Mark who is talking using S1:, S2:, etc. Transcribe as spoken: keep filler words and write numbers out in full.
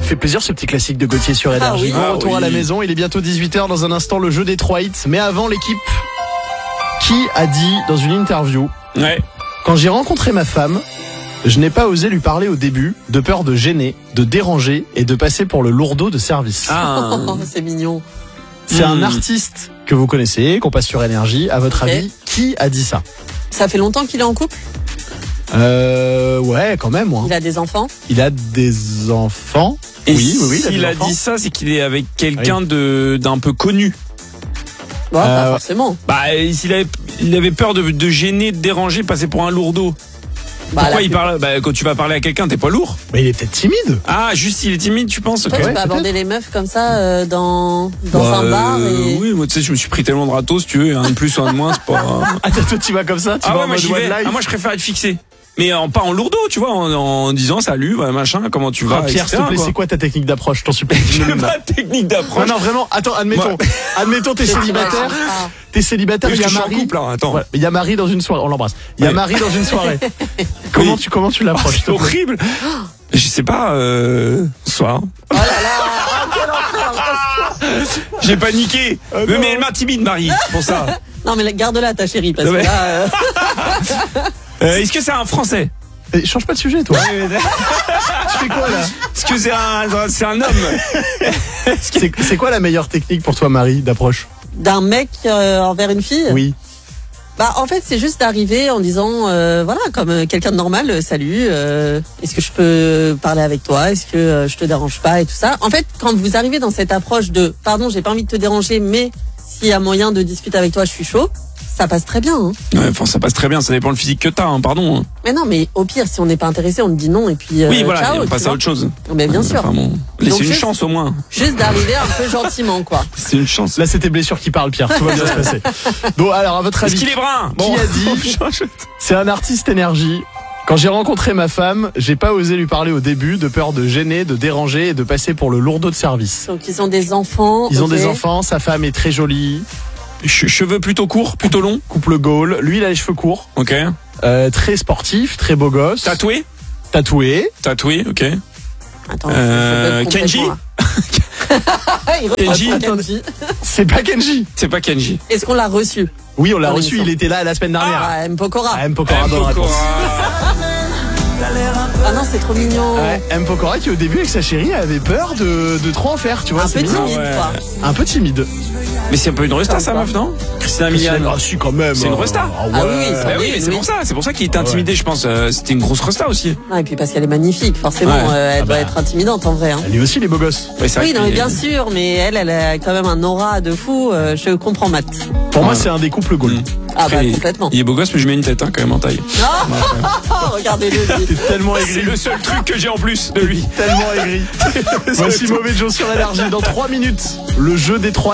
S1: fait plaisir ce petit classique de Gauthier sur Énergie.
S2: Ah oui.
S1: Bon retour
S2: Ah
S1: à la
S2: oui.
S1: maison, il est bientôt dix-huit heures, dans un instant le jeu des trois hits. Mais avant, l'équipe qui a dit dans une interview:
S2: Ouais.
S1: quand j'ai rencontré ma femme, je n'ai pas osé lui parler au début, de peur de gêner, de déranger et de passer pour le lourdeau de service.
S2: Ah.
S3: Oh, c'est mignon.
S1: C'est
S2: Hmm.
S1: un artiste que vous connaissez, qu'on passe sur Énergie. À votre
S3: Ok.
S1: avis, qui a dit ça?
S3: Ça fait longtemps qu'il est en couple?
S1: Euh, ouais, quand même, moi.
S3: Il a des enfants?
S1: Il a des enfants.
S2: Et
S1: oui, oui, oui.
S2: s'il
S1: des
S2: a
S1: enfants.
S2: dit ça, c'est qu'il est avec quelqu'un de d'un peu connu.
S3: Bon, pas
S1: Euh,
S3: forcément.
S2: Bah, s'il avait, il avait peur de, de gêner, de déranger, passer pour un lourdeau.
S3: Bah,
S2: Pourquoi
S3: la-
S2: il parle? Bah, quand tu vas parler à quelqu'un, t'es pas lourd.
S1: Mais il est peut-être timide.
S2: Ah, juste il est timide, tu penses?
S3: Toi,
S2: Ok.
S3: tu
S1: Ouais,
S3: peux aborder
S1: peut-être.
S3: les meufs comme ça euh, dans, dans
S2: Bah,
S3: un bar
S2: euh,
S3: et...
S2: Oui, moi tu sais, je me suis pris tellement de râteaux, si tu veux, un de plus ou un de moins, c'est pas.
S1: Ah, toi, tu vas comme ça? Tu
S2: Ah
S1: vas
S2: ouais,
S1: en
S2: moi
S1: mode
S2: j'y
S1: one
S2: vais.
S1: life.
S2: Ah, moi je préfère être fixé. Mais en, pas en lourdeau, tu vois, en, en disant salut, voilà, machin, comment tu vas,
S1: Ah, Pierre,
S2: et
S1: s'il
S2: cetera,
S1: te plaît,
S2: quoi.
S1: c'est quoi ta technique d'approche? Je t'en supplie.
S2: J'ai
S1: Dis-le-nous, là.
S2: pas de technique
S1: Non,
S2: d'approche.
S1: non, vraiment. Attends, admettons.
S2: Moi-
S1: Admettons, t'es célibataire.
S3: Ah.
S1: T'es célibataire,
S2: Parce
S1: il y
S2: que
S1: a
S2: je suis en
S1: Marie.
S2: couple, là, attends.
S1: Ouais, il y a Marie dans une soirée. On l'embrasse. Il y a
S2: Oui.
S1: Marie dans une soirée. Comment
S2: Oui.
S1: tu, comment tu
S2: Oh,
S1: l'approches? s'il
S2: c'est
S1: te plaît
S2: horrible. Je sais pas, euh, soir.
S3: Oh là là, ah, quel enfer.
S2: J'ai paniqué. mais, mais elle m'intimide, Marie, c'est pour ça.
S3: Non mais garde-la ta chérie parce que
S2: Ouais.
S3: là... euh,
S2: Euh, Est-ce que c'est un Français?
S1: Eh, change pas de sujet, toi. Tu fais quoi, là?
S2: Est-ce que c'est un, c'est un homme?
S1: C'est c'est quoi la meilleure technique pour toi, Marie, d'approche?
S3: d'un mec euh, envers une fille?
S1: Oui.
S3: Bah en fait c'est juste d'arriver en disant euh, voilà comme euh, quelqu'un de normal, euh, salut, euh, est-ce que je peux parler avec toi, est-ce que euh, je te dérange pas et tout ça. En fait quand vous arrivez dans cette approche de pardon j'ai pas envie de te déranger mais s'il y a moyen de discuter avec toi je suis chaud, ça passe très bien hein.
S2: Ouais, enfin, ça passe très bien, ça dépend le physique que t'as, hein, pardon.
S3: Mais non mais au pire si on n'est pas intéressé on te dit non et puis euh,
S2: oui, voilà,
S3: ciao,
S2: et on
S3: tu
S2: passe
S3: vois.
S2: à autre chose.
S3: Mais bien sûr,
S2: Enfin, bon, laissez
S3: Donc,
S2: une
S3: juste-
S2: chance au moins.
S3: juste d'arriver un peu gentiment quoi.
S2: C'est une chance.
S1: Là, c'est tes blessures qui parlent, Pierre. Tout va bien se passer. Bon, alors, à votre
S2: Est-ce
S1: avis,
S2: qu'il est brun?
S1: qui a dit? C'est un artiste Énergie. Quand j'ai rencontré ma femme, j'ai pas osé lui parler au début, de peur de gêner, de déranger et de passer pour le lourdeau de service.
S3: Donc ils ont des enfants.
S1: Ils ont
S3: ok.
S1: des enfants, sa femme est très jolie,
S2: Che- Cheveux plutôt courts, plutôt longs.
S1: couple Gaulle. Lui, il a les cheveux courts,
S2: Ok.
S1: euh, très sportif, très beau gosse,
S2: Tatoué?
S1: tatoué.
S2: Tatoué, ok.
S3: Attends,
S2: Euh,
S3: je- je- je-
S2: Kenji
S3: complètement, là. Il reprend
S2: Kenji.
S3: Kenji.
S1: C'est pas Kenji.
S2: C'est pas Kenji.
S3: Est-ce qu'on l'a reçu?
S1: Oui, on l'a
S3: Dans
S1: reçu,
S3: l'émission.
S1: il était là la semaine dernière.
S3: Ah, M. Pokora.
S1: Ah, M. Pokora
S2: Eh,
S1: dans la réponse.
S3: Ah non, c'est trop mignon.
S1: Ouais, M. Pokora qui au début avec sa chérie avait peur de, de trop en faire, tu vois.
S3: Un
S1: c'est
S3: peu
S1: mignon.
S3: timide,
S2: ouais.
S3: quoi.
S1: Un peu timide.
S2: Mais c'est un peu une resta, sa meuf, non? Christina Milian.
S1: Ah si, quand même.
S2: C'est une resta.
S1: Ah, ouais.
S3: Ah oui, oui, ça-
S2: Bah oui,
S3: oui,
S2: mais c'est
S3: oui.
S2: pour ça, c'est pour ça qu'il était intimidé, je pense. Euh, C'était une grosse resta aussi.
S3: Ah, et puis parce qu'elle est magnifique, forcément,
S2: Ouais.
S3: euh, elle
S1: Ah
S3: doit
S1: bah.
S3: être intimidante en vrai. Hein.
S1: Lui aussi, les beaux gosses.
S2: Ouais, c'est vrai
S3: Oui,
S2: que
S3: non, mais
S2: lui,
S3: bien
S2: euh,
S3: sûr, mais elle, elle a quand même un aura de fou. euh, je comprends Matt.
S1: Pour moi,
S2: Ouais.
S1: c'est un des couples Gaulle.
S2: Mm.
S3: Ah
S2: après,
S3: bah
S2: il-
S3: complètement.
S2: Il est beau gosse, mais je mets une tête, hein, quand même, en taille.
S3: Oh, regardez-le. lui.
S1: T'es tellement
S2: C'est
S1: aigri.
S2: le seul truc que j'ai en plus de lui.
S1: Tellement aigri. Voici Mauvais Joe sur Énergie. Dans trois minutes, le jeu des trois